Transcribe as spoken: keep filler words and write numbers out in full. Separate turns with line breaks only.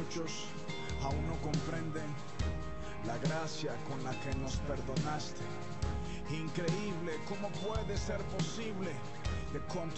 Muchos aún no comprenden la gracia con la que nos perdonaste. Increíble, ¿cómo puede ser posible que con